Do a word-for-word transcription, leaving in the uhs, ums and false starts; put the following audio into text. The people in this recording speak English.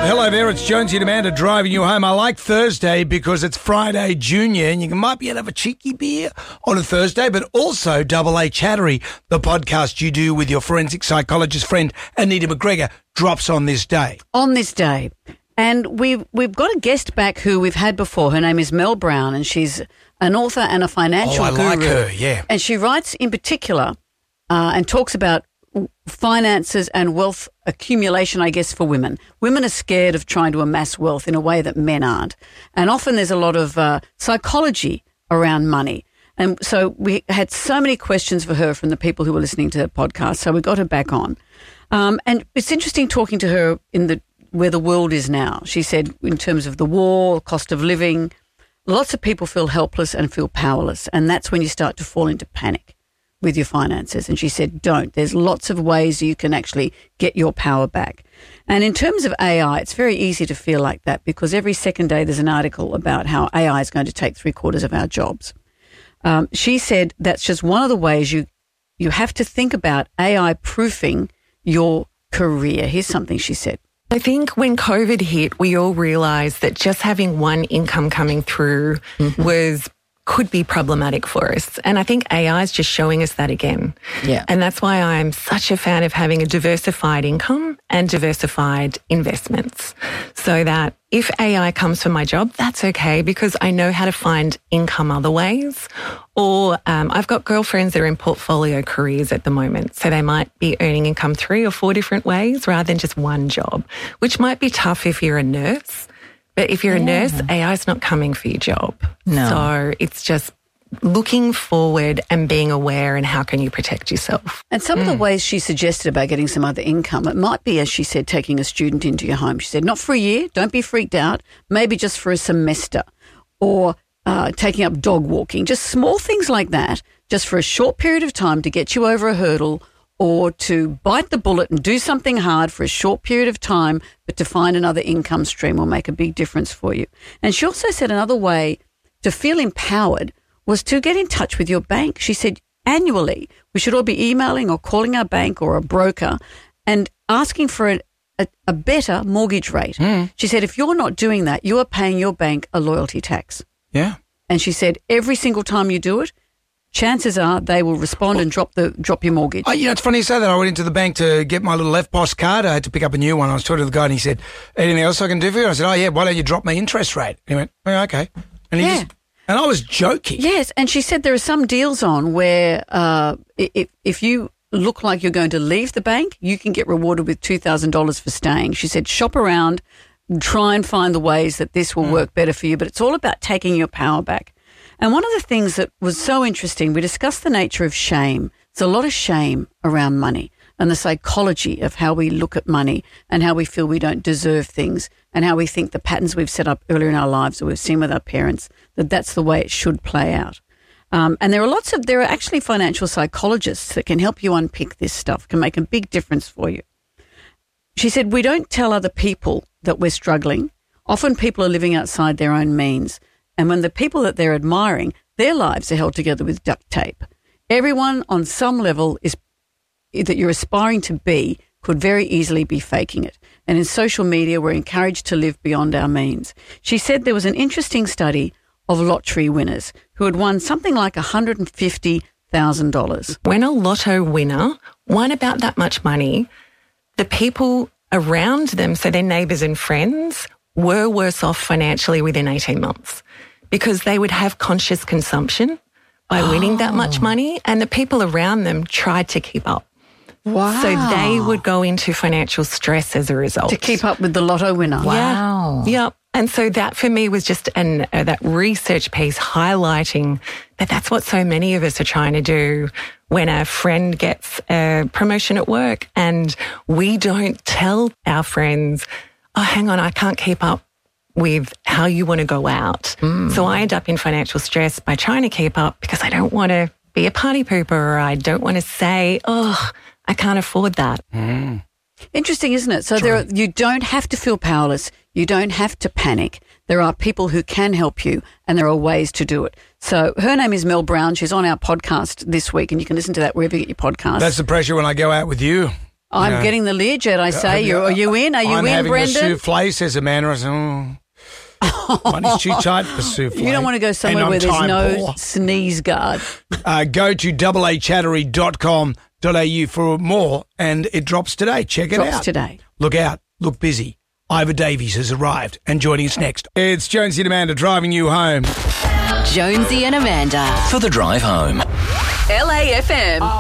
Hello there, it's Jonesy and Amanda driving you home. I like Thursday because it's Friday Junior and you might be able to have a cheeky beer on a Thursday, but also Double A Chattery, the podcast you do with your forensic psychologist friend Anita McGregor, drops on this day. On this day. And we've, we've got a guest back who we've had before. Her name is Mel Brown, and she's an author and a financial oh, I guru. like her, yeah. And she writes in particular uh, and talks about finances and wealth accumulation, I guess, for women. Women are scared of trying to amass wealth in a way that men aren't. And often there's a lot of uh, psychology around money. And so we had so many questions for her from the people who were listening to the podcast, so we got her back on. Um, and it's interesting talking to her in the where the world is now. She said in terms of the war, cost of living, lots of people feel helpless and feel powerless, and that's when you start to fall into panic with your finances. And she said, don't. There's lots of ways you can actually get your power back. And in terms of A I, it's very easy to feel like that because every second day there's an article about how A I is going to take three quarters of our jobs. Um, she said that's just one of the ways you you have to think about A I proofing your career. Here's something she said. I think when COVID hit, we all realised that just having one income coming through mm-hmm. was could be problematic for us. And I think A I is just showing us that again. Yeah. And that's why I'm such a fan of having a diversified income and diversified investments so that if A I comes for my job, that's okay because I know how to find income other ways. Or um, I've got girlfriends that are in portfolio careers at the moment. So they might be earning income three or four different ways rather than just one job, which might be tough if you're a nurse. But if you're a yeah. nurse, A I is not coming for your job. No. So it's just looking forward and being aware and how can you protect yourself. And some mm. of the ways she suggested about getting some other income, it might be, as she said, taking a student into your home. She said, not for a year, don't be freaked out, maybe just for a semester, or uh, taking up dog walking, just small things like that, just for a short period of time to get you over a hurdle, or to bite the bullet and do something hard for a short period of time, but to find another income stream will make a big difference for you. And she also said another way to feel empowered was to get in touch with your bank. She said annually we should all be emailing or calling our bank or a broker and asking for a, a, a better mortgage rate. Mm. She said if you're not doing that, you are paying your bank a loyalty tax. Yeah. And she said every single time you do it, chances are they will respond well, and drop the drop your mortgage. Oh, you know, it's funny you say that. I went into the bank to get my little F P O S card. I had to pick up a new one. I was talking to the guy and he said, anything else I can do for you? I said, oh, yeah, why don't you drop my interest rate? And he went, oh, okay. And he yeah. just, and I was joking. Yes, and she said there are some deals on where uh, if, if you look like you're going to leave the bank, you can get rewarded with two thousand dollars for staying. She said shop around, try and find the ways that this will mm. work better for you, but it's all about taking your power back. And one of the things that was so interesting, we discussed the nature of shame. There's a lot of shame around money and the psychology of how we look at money and how we feel we don't deserve things and how we think the patterns we've set up earlier in our lives or we've seen with our parents, that that's the way it should play out. Um, and there are lots of, there are actually financial psychologists that can help you unpick this stuff, can make a big difference for you. She said, we don't tell other people that we're struggling. Often people are living outside their own means. And when the people that they're admiring, their lives are held together with duct tape. Everyone on some level is that you're aspiring to be could very easily be faking it. And in social media, we're encouraged to live beyond our means. She said there was an interesting study of lottery winners who had won something like one hundred fifty thousand dollars. When a lotto winner won about that much money, the people around them, so their neighbours and friends, were worse off financially within eighteen months because they would have conscious consumption by oh. winning that much money, and the people around them tried to keep up. Wow. So they would go into financial stress as a result. To keep up with the lotto winner. Wow. Yeah. Yep. And so that for me was just an uh, that research piece highlighting that that's what so many of us are trying to do when a friend gets a promotion at work and we don't tell our friends, oh, hang on, I can't keep up with how you want to go out. Mm. So I end up in financial stress by trying to keep up because I don't want to be a party pooper or I don't want to say, oh, I can't afford that. Mm. Interesting, isn't it? So there are, you don't have to feel powerless. You don't have to panic. There are people who can help you and there are ways to do it. So her name is Mel Brown. She's on our podcast this week and you can listen to that wherever you get your podcast. That's the pressure when I go out with you. I'm know. getting the Learjet, I say. Uh, You're, are you in? Are you I'm in, having Brendan? a souffle, says Amanda. I said, oh, money's too tight for souffle. You don't want to go somewhere And where I'm there's time no poor. sneeze guard. Uh, go to double a chattery dot com dot a u for more, and it drops today. Check it Drops out. today. Look out. Look busy. Ivor Davies has arrived and joining us next. It's Jonesy and Amanda driving you home. Jonesy and Amanda. For the drive home. L A F M.